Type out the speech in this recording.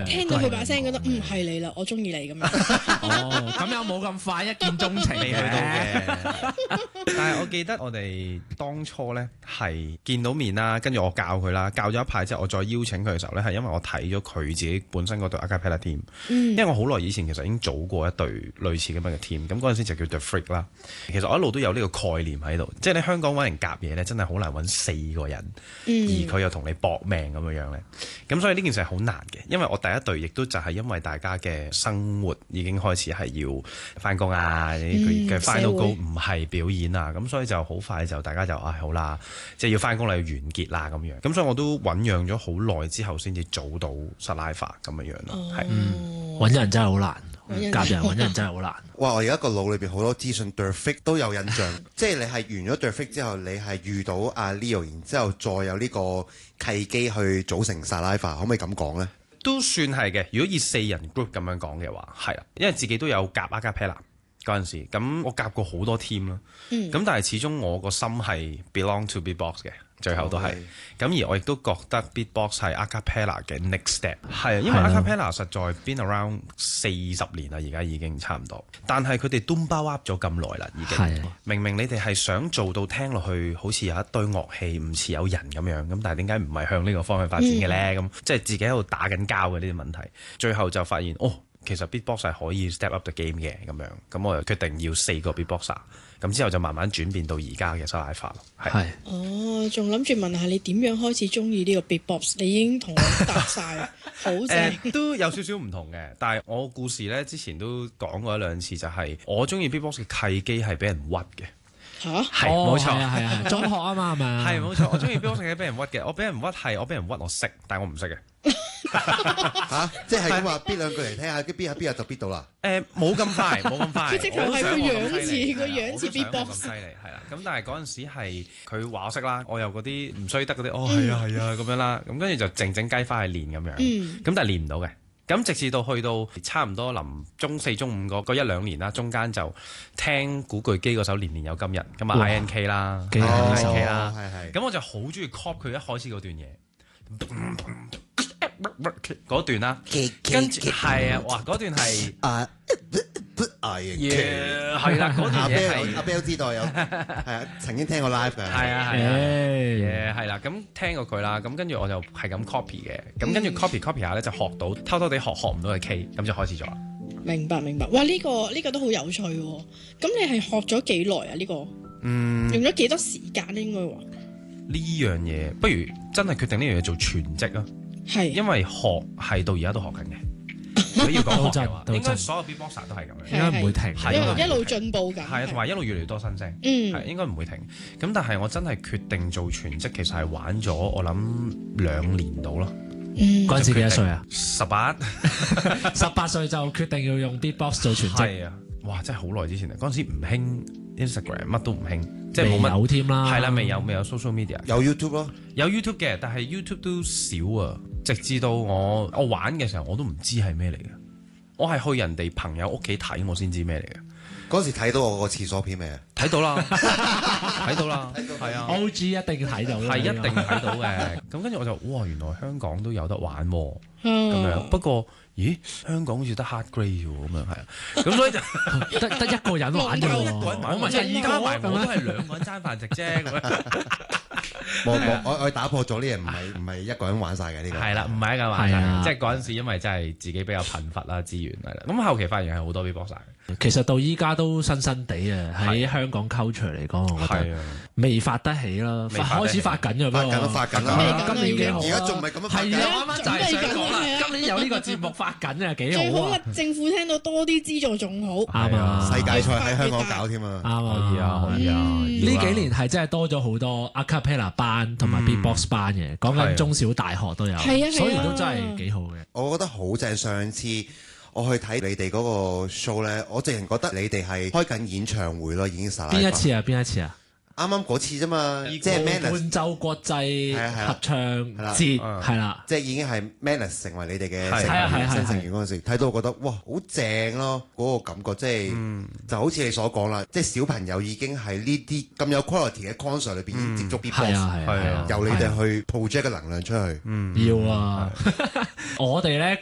一聽到佢把聲，覺得係你啦，我中意你咁樣。 哦，咁又冇咁快一見鍾情未去到嘅。但係我記得我哋當初咧係見到面啦，跟住我教佢啦，教咗一排之後，我再邀請佢嘅時候咧，係因為我睇咗佢自己本身嗰隊 Acapella team，因為我好耐以前其實已經組過一隊類似咁樣嘅 team，咁嗰陣時就叫 The Freak 啦。其實我一路都有呢個概念喺度，即係你香港揾人夾嘢咧，真係好難揾4個人，而佢又同你搏命咁樣咧。咁所以呢件事係好難嘅，因為我第一隊亦都就係因為大家嘅生活已經開始係要翻工啊，佢嘅 final goal 唔係表演啊，咁所以就好快就大家就好啦，即係要翻工啦，要完結啦咁樣。咁所以我都醖釀咗好耐之後先至組到 Saliva 咁樣咯，係。 揾人真係好難，夾人揾人真係好難。 哇！我而家個腦裏邊好多資訊 The Freak 都有印象，即係你係完咗 The Freak 之後，你係遇到阿 Leo， 然之後再有呢個契機去組成 Saliva， 可唔可以咁講呢？ 都算係嘅。如果以4人 group 咁樣講嘅話，係啦，因為自己都有夾 Acapella 嗰陣時，咁我夾過好多 team 啦。咁但係始終我個心係 belong to beatbox 嘅，最後都係。咁而我亦都覺得 beatbox 係 Acapella 嘅 next step。係啊，因為 Acapella 實在 been around 40年啦，而家已經差唔多。但係佢哋都包噏咗咁耐啦，已經。明明你哋係想做到聽落去好似有一堆樂器，唔似有人咁樣，咁但係點解唔係向呢個方向發展嘅咧？咁即係自己喺度打緊交嘅呢啲問題，最後就發現其實 beatbox 係可以 step up the game 嘅咁樣，咁我就決定要4個 beatboxer，咁之後就慢慢轉變到而家嘅 Saliva 咯。係。 仲諗住問下你點樣開始中意呢個 beatbox？ 你已經同我答晒，好正。 都有少少唔同嘅，但係我故事咧之前都講過1-2次，就係我中意 beatbox 嘅契機係俾人屈嘅。係冇錯， 係中學啊嘛，係咪？ 係冇錯，我中意 beatbox 係俾人屈嘅。我俾人屈係我俾人屈，我識，但係我唔識嘅。 即係咁話，beat 兩句嚟聽下，beat 下 beat 下就 beat 到啦。 冇咁快，冇咁快。 佢直頭係個樣似 beatbox 咁犀利，係啦。咁但係嗰陣時係佢話我識啦，我又嗰啲唔衰得嗰啲，係啊咁樣啦。咁跟住就靜靜雞翻去練咁樣。咁但係練唔到嘅。咁直至到去到差唔多臨中4、中5嗰1-2年啦，中間就聽古巨基嗰首《年年有今日》，咁啊 INK 啦，INK 啦，咁我就好中意 copy 佢一開始嗰段嘢。嗰段啦，跟住係啊，哇！嗰段係係啦，嗰段嘢係阿 Bell 知道有曾經聽過 live 嘅， 係啦，咁聽過佢啦，咁跟住我就係咁 copy 嘅，咁跟住 copy 下咧就學到，偷偷地學唔到嘅 K， 咁就開始咗啦。 明白，哇！呢個都好有趣喎。咁你係學咗幾耐啊？呢個用咗幾多時間咧？應該話呢樣嘢，不如真係決定呢樣嘢做全職啊！ 係， 因為學係到而家都學緊嘅。如果要講學嘅話，應該所有 beatboxer 都係咁樣， 應該唔會停， 一路進步緊。 係啊，同埋一路越嚟越多新聲，係應該唔會停。咁但係我真係決定做全職，其實係玩咗我諗2年到咯。 嗰陣時幾多歲啊？18歲就決定要用 beatbox 做全職。 係啊，哇！真係好耐之前啊，嗰陣時唔興 Instagram， 乜都唔興，即係冇乜有添啦。 係啦，未有 social media， 有 YouTube 咯， 有 YouTube 嘅，但係 YouTube 都少啊。直至到我玩嘅時候，我都唔知係咩嚟嘅。我係去人哋朋友屋企睇，我先知咩嚟嘅。 嗰時睇到我個廁所片未啊？ 睇到啦，睇到啦，係啊 ，OG 一定睇到， 係一定睇到嘅。咁跟住我就哇，原來香港都有得玩喎，咁樣。不過咦，香港好似得 hard grade 喎，咁樣係啊。咁所以就得一個人玩啫喎， 我咪即係加埋我都係2個人爭飯食啫。咁樣我打破咗呢嘢，唔係一個人玩晒嘅呢個。 係啦，唔係一個人玩晒，即係嗰陣時因為真係自己比較貧乏啦，資源係啦。咁後期發現係好多 beatboxer。 其實到依家都新新地啊，喺香港 culture 嚟講，我覺得未發得起啦，開始發緊嘅， 發緊啦， 今年幾好啊！ 而家仲唔係咁樣發緊？ 係啊，啱啱就係想講啦，今年有呢個節目發緊啊，幾好啊！ 最好啊，政府聽到多啲資助仲好。 啱啊！ 世界賽喺香港搞添啊！ 啱啊！ 可以啊，可以啊！ 呢幾年係真係多咗好多 acapella 班同埋 beatbox 班嘅，講緊中小大學都有，所以都真係幾好嘅。 我覺得好正，上次我去睇你哋嗰個 show 咧，我直情覺得你哋係開緊演唱會咯，已經實。 邊一次啊？ 啱啱嗰次啫嘛，即係 Manus 伴奏國際合唱節係啦， 即係已經係 Manus 成為你哋嘅新成員嗰陣時，睇到我覺得哇好正咯，嗰個感覺即係就好似你所講啦，即係小朋友已經喺呢啲咁有 quality 嘅 concert 裏邊接觸 beatbox，由你哋去 project 嘅能量出去。 要啊！我哋咧